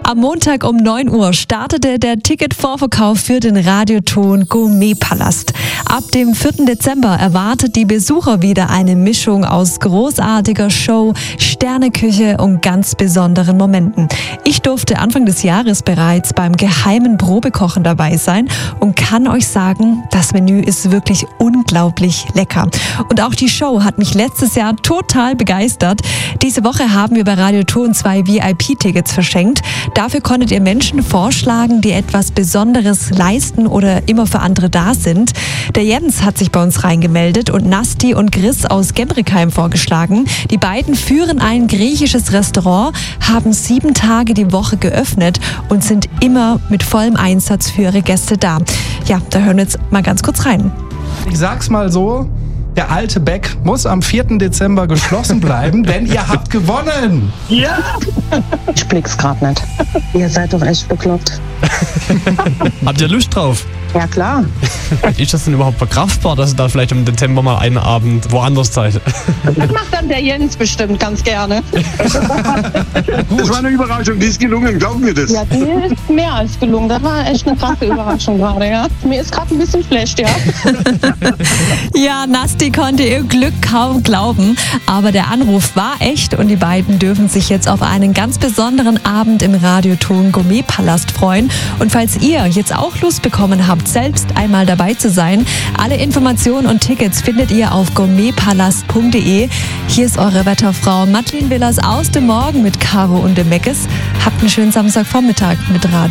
Am Montag um 9 Uhr startete der Ticketvorverkauf für den Radioton Gourmet-Palast. Ab dem 4. Dezember erwartet die Besucher wieder eine Mischung aus großartiger Show, Sterneküche und ganz besonderen Momenten. Ich durfte Anfang des Jahres bereits beim geheimen Probekochen dabei sein und kann euch sagen, das Menü ist wirklich unglaublich lecker. Und auch die Show hat mich letztes Jahr total begeistert. Diese Woche haben wir bei Radioton 2 VIP-Tickets verschenkt. Dafür konntet ihr Menschen vorschlagen, die etwas Besonderes leisten oder immer für andere da sind. Der Jens hat sich bei uns reingemeldet und Nasti und Chris aus Gembrigheim vorgeschlagen. Die beiden führen ein griechisches Restaurant, haben 7 Tage die Woche geöffnet und sind immer mit vollem Einsatz für ihre Gäste da. Ja, da hören wir jetzt mal ganz kurz rein. Ich sag's mal so, der alte Beck muss am 4. Dezember geschlossen bleiben, denn ihr habt gewonnen. Ja! Ich blick's grad nicht. Ihr seid doch echt bekloppt. Habt ihr Lust drauf? Ja, klar. Ist das denn überhaupt verkraftbar, dass ihr da vielleicht im Dezember mal einen Abend woanders seid? Das macht dann der Jens bestimmt ganz gerne. Das war eine Überraschung, die ist gelungen, glauben wir das? Ja, die ist mehr als gelungen. Das war echt eine krasse Überraschung gerade, ja. Mir ist gerade ein bisschen schlecht, ja. Ja, Nasti konnte ihr Glück kaum glauben, aber der Anruf war echt und die beiden dürfen sich jetzt auf einen ganz besonderen Abend im Radioton Gourmet-Palast freuen. Und falls ihr jetzt auch Lust bekommen habt, selbst einmal dabei zu sein, alle Informationen und Tickets findet ihr auf gourmetpalast.de. Hier ist eure Wetterfrau Madeleine Willers aus dem Morgen mit Caro und dem Meckes. Habt einen schönen Samstagvormittag mit Radio.